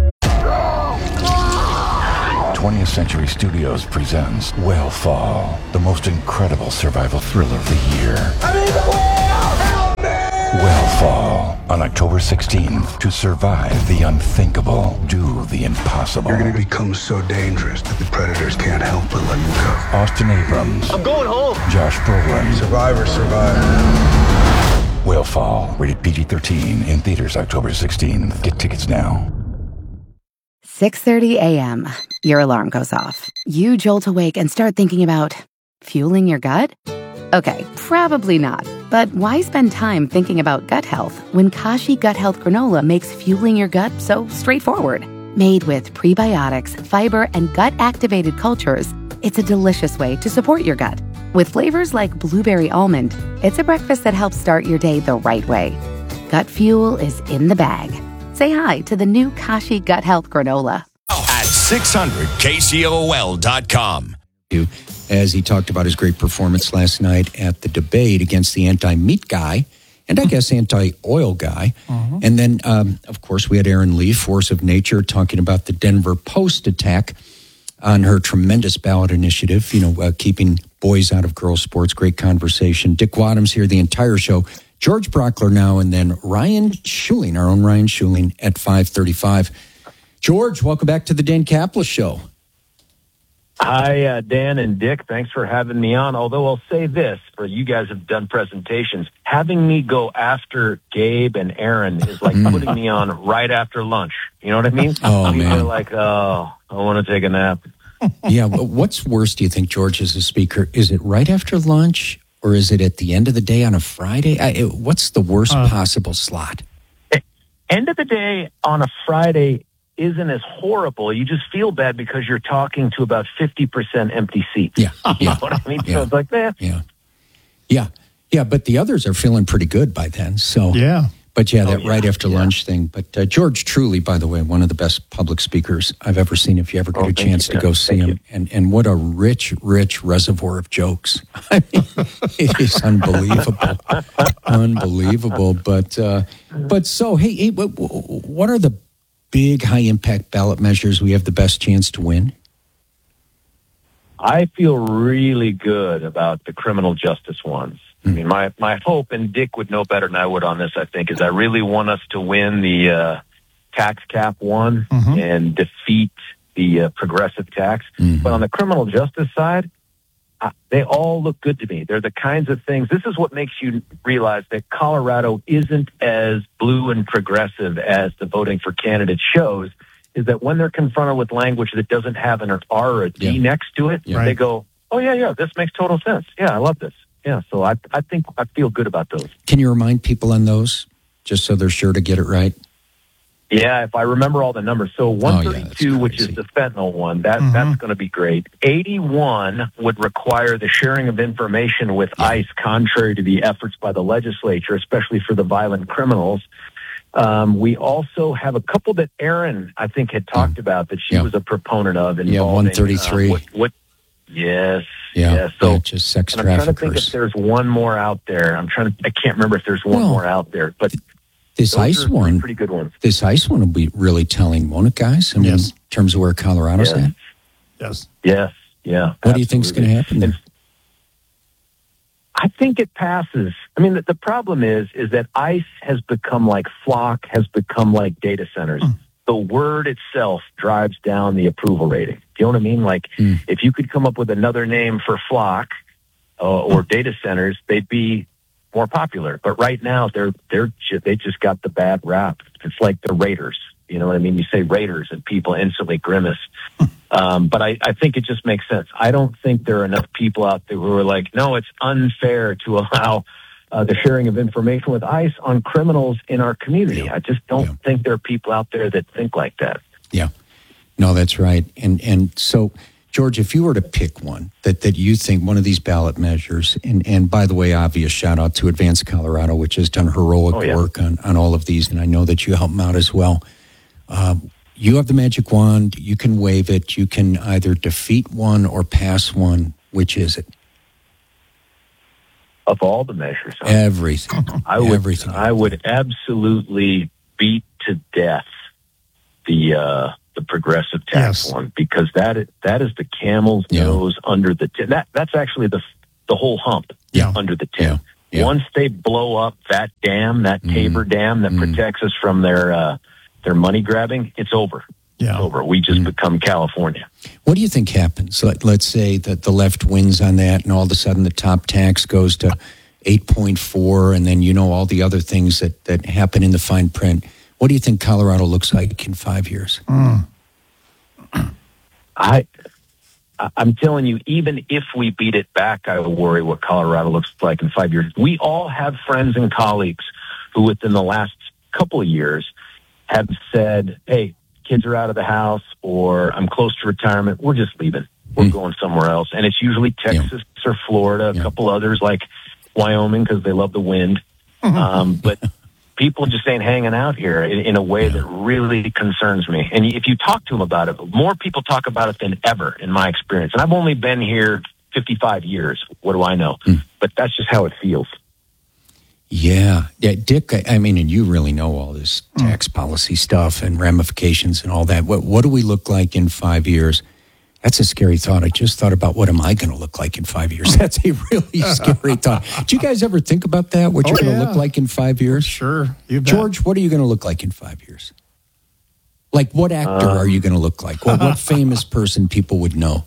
twentieth Century Studios presents Whale the most incredible survival thriller of the year. I need the whale! Help me! Whale on October sixteenth. To survive the unthinkable, do the impossible. You're going to become so dangerous that the predators can't help but let you go. Austin Abrams. I'm going home. Josh Brolin. Survivor, survivor. Whale rated P G thirteen, in theaters October sixteenth. Get tickets now. six thirty a.m. Your alarm goes off. You jolt awake and start thinking about fueling your gut? Okay, probably not. But why spend time thinking about gut health when Kashi Gut Health Granola makes fueling your gut so straightforward? Made with prebiotics, fiber, and gut-activated cultures, it's a delicious way to support your gut. With flavors like blueberry almond, it's a breakfast that helps start your day the right way. Gut fuel is in the bag. Say hi to the new Kashi Gut Health Granola. At six hundred K C O L dot com. As he talked about his great performance last night at the debate against the anti-meat guy, and I guess anti-oil guy. Uh-huh. And then, um, of course, we had Erin Lee, Force of Nature, talking about the Denver Post attack on her tremendous ballot initiative, you know, uh, keeping boys out of girls' sports. Great conversation. Dick Wadham's here the entire show. George Brockler now, and then Ryan Schuling, our own Ryan Schuling, at five thirty-five. George, welcome back to the Dan Caplis Show. Hi, uh, Dan and Dick. Thanks for having me on. Although I'll say this, for you guys have done presentations, having me go after Gabe and Aaron is like putting me on right after lunch. You know what I mean? Oh, People man. are like, oh, I want to take a nap. Yeah, well, what's worse, do you think, George, as a speaker? Is it right after lunch, or is it at the end of the day on a Friday? I, it, what's the worst uh, possible slot? End of the day on a Friday isn't as horrible. You just feel bad because you're talking to about fifty percent empty seats. Yeah. You yeah know what I mean? yeah. So it's like that. Yeah. Yeah. Yeah, but the others are feeling pretty good by then. So yeah. But yeah, that oh, yeah. right after yeah. lunch thing. But uh, George Truly, by the way, one of the best public speakers I've ever seen, if you ever get oh, a chance you, to yeah. go see thank him. And and what a rich, rich reservoir of jokes. I mean, it is unbelievable. Unbelievable. But uh, but so, hey, hey what, what are the big high-impact ballot measures we have the best chance to win? I feel really good about the criminal justice ones. I mean, my, my hope, and Dick would know better than I would on this, I think, is I really want us to win the uh, tax cap one mm-hmm. and defeat the uh, progressive tax. Mm-hmm. But on the criminal justice side, uh, they all look good to me. They're the kinds of things. This is what makes you realize that Colorado isn't as blue and progressive as the voting for candidates shows, is that when they're confronted with language that doesn't have an R or a D yeah. next to it, yeah. they go, oh, yeah, yeah, this makes total sense. Yeah, I love this. Yeah, so I I think I feel good about those. Can you remind people on those, just so they're sure to get it right? Yeah, if I remember all the numbers. So one thirty-two, oh, yeah, which is the fentanyl one, that mm-hmm. that's going to be great. eighty-one would require the sharing of information with yeah. ICE, contrary to the efforts by the legislature, especially for the violent criminals. Um, we also have a couple that Erin, I think, had talked mm. about that she yeah. was a proponent of. Involving, yeah, one thirty-three. Uh, what, what, yes. Yeah, yeah, so yeah, just sex I'm traffickers. trying to think if there's one more out there. I'm trying to. I can't remember if there's one well, more out there. But this ICE one, pretty good ones. This ICE one will be really telling, won't it, guys? I mean, yes. in terms of where Colorado's yes. at. Yes. Yes. Yeah. What absolutely. do you think is going to happen there? I think it passes. I mean, the, the problem is, is that ICE has become like Flock, has become like data centers. Mm. The word itself drives down the approval rating. Do you know what I mean? Like, mm. if you could come up with another name for Flock uh, or mm. data centers, they'd be more popular. But right now, they're they're ju- they just got the bad rap. It's like the Raiders. You know what I mean? You say Raiders, and people instantly grimace. Um, but I, I think it just makes sense. I don't think there are enough people out there who are like, no, it's unfair to allow uh, the sharing of information with ICE on criminals in our community. Yeah. I just don't yeah. think there are people out there that think like that. Yeah. No, that's right. And and so, George, if you were to pick one that, that you think one of these ballot measures, and, and by the way, obvious shout out to Advance Colorado, which has done heroic oh, yeah. work on, on all of these, and I know that you help them out as well. Uh, you have the magic wand. You can wave it. You can either defeat one or pass one. Which is it? Of all the measures, huh? Everything. I would, Everything. I would absolutely beat to death the uh, the progressive tax Yes. one, because that is, that is the camel's Yeah. nose under the tin. That that's actually the the whole hump Yeah. under the tin. Yeah. Yeah. Once they blow up that dam, that Tabor dam that protects us from their uh, their money grabbing, it's over. Yeah. It's over. We just become California. What do you think happens? Let, let's say that the left wins on that, and all of a sudden the top tax goes to eight point four, and then you know all the other things that, that happen in the fine print. What do you think Colorado looks like in five years? Mm. I, I- I'm telling you, even if we beat it back, I worry what Colorado looks like in five years. We all have friends and colleagues who, within the last couple of years, have said, "Hey, kids are out of the house, or I'm close to retirement. We're just leaving. We're Mm. going somewhere else." And it's usually Texas or Florida, a Yeah. couple others like Wyoming because they love the wind. Um, but people just ain't hanging out here in, in a way that really concerns me. And if you talk to them about it, more people talk about it than ever, in my experience. And I've only been here fifty-five years. What do I know? Mm. But that's just how it feels. Yeah. Yeah, Dick, I, I mean, and you really know all this tax policy stuff and ramifications and all that. What, what do we look like in five years? That's a scary thought. I just thought about what am I going to look like in five years? That's a really scary thought. Do you guys ever think about that? What you're Oh, going to yeah. look like in five years? Sure. You bet. George, what are you going to look like in five years? Like, what actor Um, are you going to look like? What, what famous person people would know?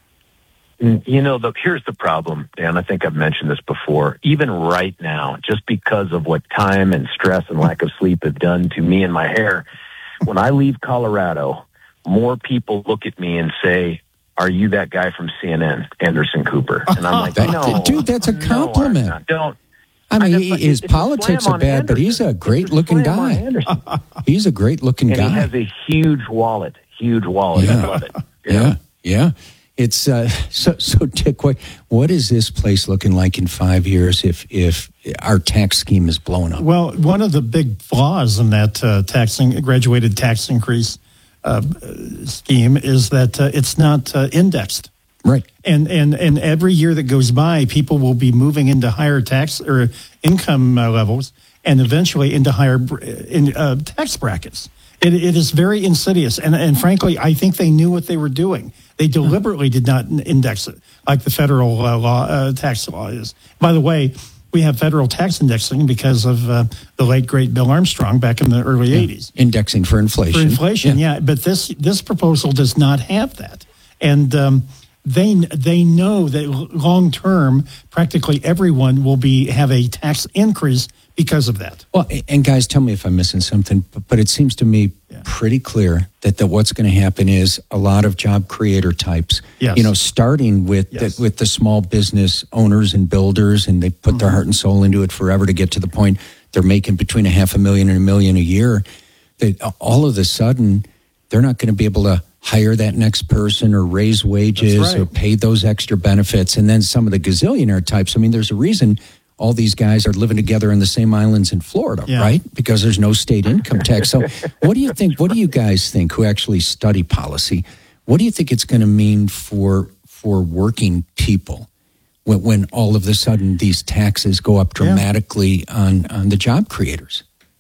You know, the, here's the problem, Dan. I think I've mentioned this before. Even right now, just because of what time and stress and lack of sleep have done to me and my hair, when I leave Colorado, more people look at me and say, "Are you that guy from C N N, Anderson Cooper?" And I'm like, That- "No, dude, that's a no, I'm compliment. not. Don't." I mean, I he- just- his it's a politics slam are on bad, but he's a Anderson. great It's a looking slam on guy. Anderson. He's a great looking And guy. he has a huge wallet, huge wallet. Yeah. I love it. You Yeah, know? yeah. It's uh, so so. Dick, what what is this place looking like in five years if if our tax scheme is blown up? Well, one of the big flaws in that uh, taxing graduated tax increase uh, scheme is that uh, it's not uh, indexed. Right. And, and and every year that goes by, people will be moving into higher tax or income uh, levels, and eventually into higher br- in, uh, tax brackets. It, it is very insidious, and and frankly, I think they knew what they were doing. They deliberately did not index it like the federal uh, law uh, tax law is. By the way, we have federal tax indexing because of uh, the late great Bill Armstrong back in the early Yeah. eighties. Indexing for inflation. For inflation, yeah. But this this proposal does not have that, and um, they they know that long term, practically everyone will be have a tax increase because of that. Well, and guys, tell me if I'm missing something, but, but it seems to me Yeah. pretty clear that, that what's going to happen is a lot of job creator types, Yes. you know, starting with Yes. the, with the small business owners and builders, and they put Mm-hmm. their heart and soul into it forever to get to the point they're making between a half a million and a million a year. That all of a sudden, they're not going to be able to hire that next person or raise wages That's right. or pay those extra benefits. And then some of the gazillionaire types, I mean, there's a reason all these guys are living together in the same islands in Florida, Yeah. right? Because there's no state income tax. So what do you think, what do you guys think who actually study policy? What do you think it's going to mean for for working people when, when all of a sudden these taxes go up dramatically on, on the job creators?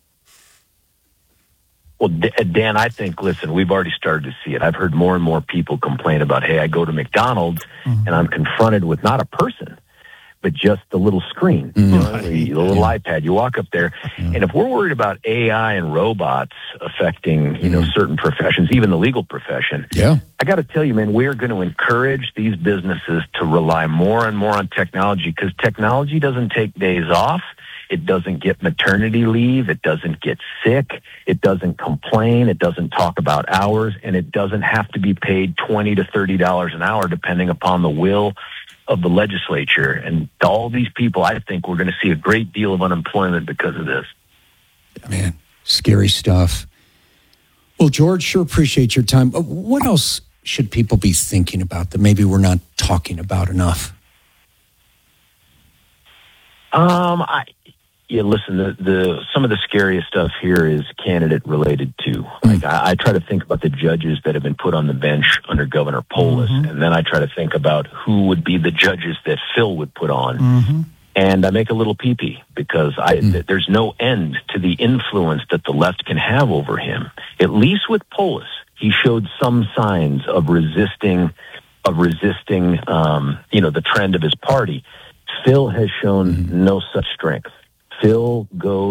Well, D- Dan, I think, listen, we've already started to see it. I've heard more and more people complain about, hey, I go to McDonald's and I'm confronted with not a person, but just the little screen, you know, the little iPad. You walk up there, and if we're worried about A I and robots affecting, you know, certain professions, even the legal profession, Yeah. I got to tell you, man, we're going to encourage these businesses to rely more and more on technology, because technology doesn't take days off. It doesn't get maternity leave. It doesn't get sick. It doesn't complain. It doesn't talk about hours, and it doesn't have to be paid twenty to thirty dollars an hour, depending upon the will of the legislature. And to all these people, I think we're going to see a great deal of unemployment because of this. Man, scary stuff. Well, George, sure appreciate your time. Uh, What else should people be thinking about that maybe we're not talking about enough? Um, I, Yeah, listen, the, the some of the scariest stuff here is candidate related too. Like I, I try to think about the judges that have been put on the bench under Governor Polis, mm-hmm. and then I try to think about who would be the judges that Phil would put on. Mm-hmm. And I make a little pee-pee because I, mm. th- there's no end to the influence that the left can have over him. At least with Polis, he showed some signs of resisting, of resisting, um, you know, the trend of his party. Phil has shown mm. no such strength. Phil goes